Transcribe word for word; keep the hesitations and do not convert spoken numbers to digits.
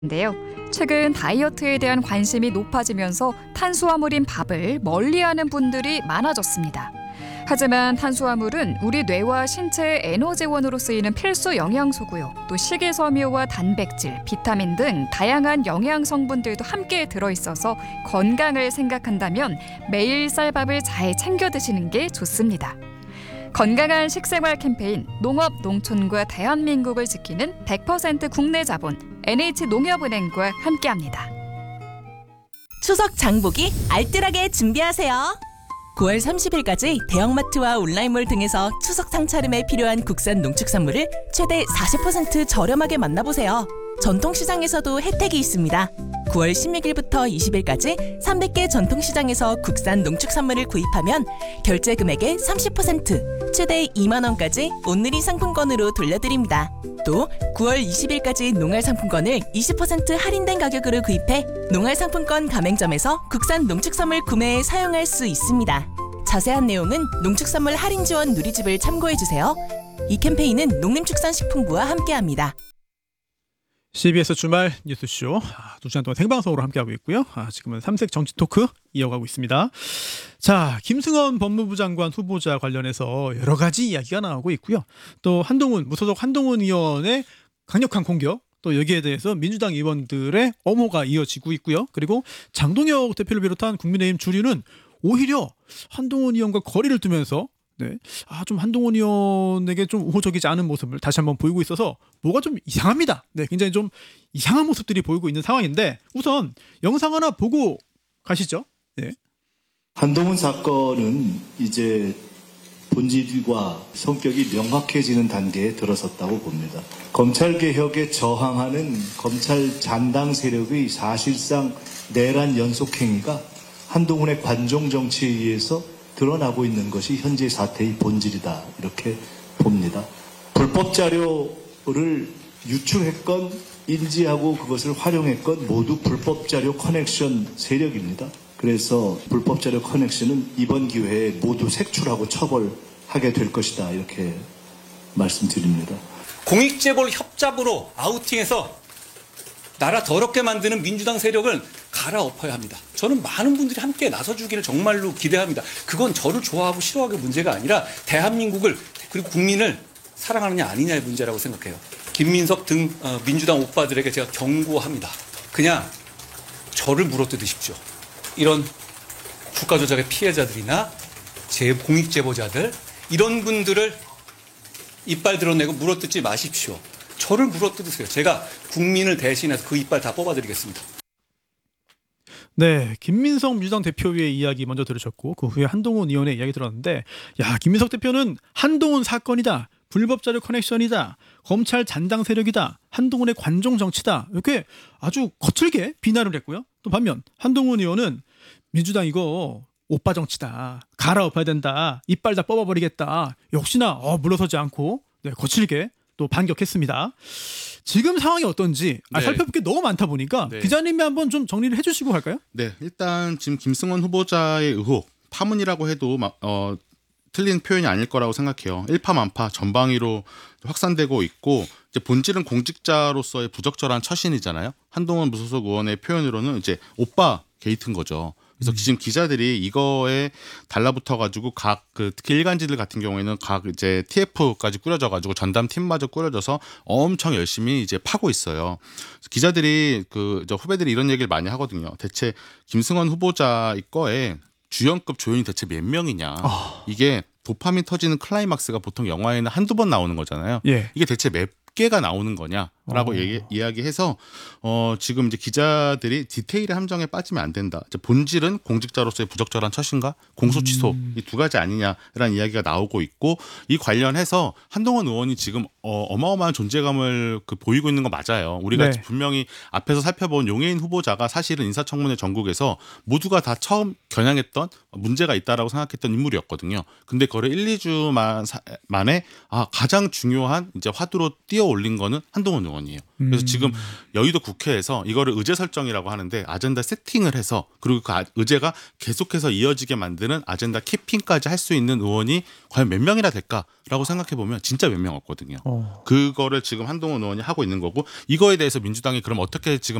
인데요. 최근 다이어트에 대한 관심이 높아지면서 탄수화물인 밥을 멀리하는 분들이 많아졌습니다. 하지만 탄수화물은 우리 뇌와 신체의 에너지원으로 쓰이는 필수 영양소고요. 또 식이섬유와 단백질, 비타민 등 다양한 영양 성분들도 함께 들어있어서 건강을 생각한다면 매일 쌀밥을 잘 챙겨 드시는 게 좋습니다. 건강한 식생활 캠페인 농업 농촌과 대한민국을 지키는 백 퍼센트 국내 자본 엔에이치농협은행과 함께합니다. 추석 장보기 알뜰하게 준비하세요. 구월 삼십일까지 대형마트와 온라인몰 등에서 추석 상차림에 필요한 국산 농축산물을 최대 사십 퍼센트 저렴하게 만나보세요. 전통시장에서도 혜택이 있습니다. 구월 십육일부터 이십일까지 삼백 개 전통시장에서 국산 농축산물을 구입하면 결제 금액의 삼십 퍼센트, 최대 이만 원까지 온누리 상품권으로 돌려드립니다. 또 구월 이십일까지 농알 상품권을 이십 퍼센트 할인된 가격으로 구입해 농알 상품권 가맹점에서 국산 농축산물 구매에 사용할 수 있습니다. 자세한 내용은 농축산물 할인 지원 누리집을 참고해주세요. 이 캠페인은 농림축산식품부와 함께합니다. 씨비에스 주말 뉴스쇼 두 시간 동안 생방송으로 함께하고 있고요. 아, 지금은 삼색 정치 토크 이어가고 있습니다. 자, 김승원 법무부 장관 후보자 관련해서 여러 가지 이야기가 나오고 있고요. 또 한동훈 무소속 한동훈 의원의 강력한 공격, 또 여기에 대해서 민주당 의원들의 엄호가 이어지고 있고요. 그리고 장동혁 대표를 비롯한 국민의힘 주류는 오히려 한동훈 의원과 거리를 두면서 네. 아, 좀 한동훈 의원에게 좀 우호적이지 않은 모습을 다시 한번 보이고 있어서 뭐가 좀 이상합니다. 네, 굉장히 좀 이상한 모습들이 보이고 있는 상황인데 우선 영상 하나 보고 가시죠. 네. 한동훈 사건은 이제 본질과 성격이 명확해지는 단계에 들어섰다고 봅니다. 검찰개혁에 저항하는 검찰 잔당 세력의 사실상 내란 연속행위가 한동훈의 관종 정치에 의해서 드러나고 있는 것이 현재 사태의 본질이다, 이렇게 봅니다. 불법 자료를 유출했건 인지하고 그것을 활용했건 모두 불법 자료 커넥션 세력입니다. 그래서 불법 자료 커넥션은 이번 기회에 모두 색출하고 처벌하게 될 것이다, 이렇게 말씀드립니다. 공익재벌 협잡으로 아우팅해서 나라 더럽게 만드는 민주당 세력을 갈아엎어야 합니다. 저는 많은 분들이 함께 나서주기를 정말로 기대합니다. 그건 저를 좋아하고 싫어하는 문제가 아니라 대한민국을 그리고 국민을 사랑하느냐 아니냐의 문제라고 생각해요. 김민석 등 민주당 오빠들에게 제가 경고합니다. 그냥 저를 물어뜯으십시오. 이런 주가 조작의 피해자들이나 제 공익제보자들 이런 분들을 이빨 드러내고 물어뜯지 마십시오. 저를 물어뜯으세요. 제가 국민을 대신해서 그 이빨 다 뽑아드리겠습니다. 네, 김민석 민주당 대표의 이야기 먼저 들으셨고 그 후에 한동훈 의원의 이야기 들었는데, 야, 김민석 대표는 한동훈 사건이다, 불법 자료 커넥션이다, 검찰 잔당 세력이다, 한동훈의 관종 정치다, 이렇게 아주 거칠게 비난을 했고요. 또 반면 한동훈 의원은 민주당 이거 오빠 정치다, 갈아엎어야 된다, 이빨 다 뽑아버리겠다, 역시나 어, 물러서지 않고 네, 거칠게 또 반격했습니다. 지금 상황이 어떤지 아, 네. 살펴볼 게 너무 많다 보니까 네. 기자님이 한번 좀 정리를 해주시고 갈까요? 네, 일단 지금 김승원 후보자의 의혹, 파문이라고 해도 막, 어, 틀린 표현이 아닐 거라고 생각해요. 일파만파 전방위로 확산되고 있고, 이제 본질은 공직자로서의 부적절한 처신이잖아요. 한동훈 무소속 의원의 표현으로는 이제 오빠 게이트인 거죠. 그래서 음. 지금 기자들이 이거에 달라붙어가지고 각 그 특히 일간지들 같은 경우에는 각 이제 티에프까지 꾸려져가지고 전담 팀마저 꾸려져서 엄청 열심히 이제 파고 있어요. 기자들이 그 저 후배들이 이런 얘기를 많이 하거든요. 대체 김승원 후보자의 거에 주연급 조연이 대체 몇 명이냐. 어. 이게 도파민 터지는 클라이막스가 보통 영화에는 한두 번 나오는 거잖아요. 예. 이게 대체 몇 개가 나오는 거냐라고 어. 얘기, 이야기해서 어, 지금 이제 기자들이 디테일의 함정에 빠지면 안 된다. 이제 본질은 공직자로서의 부적절한 처신과 공소 취소 음. 이 두 가지 아니냐라는 이야기가 나오고 있고, 이 관련해서 한동훈 의원이 지금 어, 어마어마한 존재감을 그 보이고 있는 거 맞아요. 우리가 네. 분명히 앞에서 살펴본 용해인 후보자가 사실은 인사청문회 전국에서 모두가 다 처음 겨냥했던 문제가 있다라고 생각했던 인물이었거든요. 근데 그거를 일, 이 주 만에 아, 가장 중요한 이제 화두로 띄어 올린 거는 한동훈 의원이에요. 그래서 음. 지금 여의도 국회에서 이거를 의제 설정이라고 하는데 아젠다 세팅을 해서 그리고 그 아- 의제가 계속해서 이어지게 만드는 아젠다 캐핑까지 할 수 있는 의원이 과연 몇 명이나 될까라고 생각해 보면 진짜 몇 명 없거든요. 어. 그거를 지금 한동훈 의원이 하고 있는 거고 이거에 대해서 민주당이 그럼 어떻게 지금